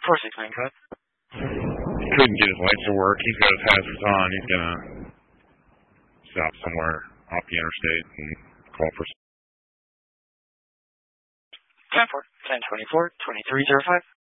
469 code. He couldn't get his lights to work. He's got his hazards on. He's going to stop somewhere off the interstate and call for... 10-4, 10-24, 2305.